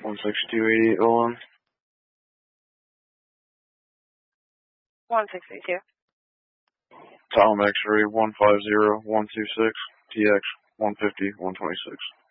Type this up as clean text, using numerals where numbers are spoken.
16288 Olin. 1682. Tom X-ray 150126 TX 150 126.